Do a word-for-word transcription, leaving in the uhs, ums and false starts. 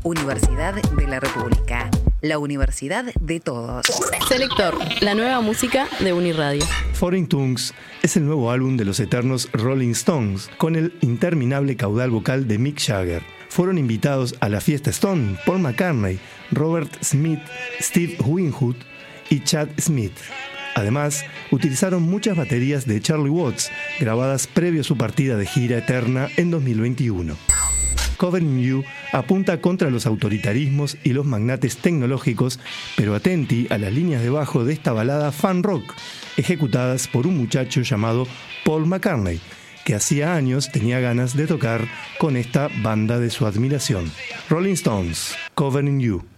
Universidad de la República. La universidad de todos. Selector, la nueva música de Uniradio. Foreign Tongues es el nuevo álbum de los eternos Rolling Stones, con el interminable caudal vocal de Mick Jagger. Fueron invitados a la fiesta Stone Paul McCartney, Robert Smith, Steve Winwood y Chad Smith. Además, utilizaron muchas baterías de Charlie Watts, grabadas previo a su partida de gira eterna en dos mil veintiuno. Covering You apunta contra los autoritarismos y los magnates tecnológicos, pero atenti a las líneas de bajo de esta balada fan rock, ejecutadas por un muchacho llamado Paul McCartney, que hacía años tenía ganas de tocar con esta banda de su admiración. Rolling Stones, Covering You.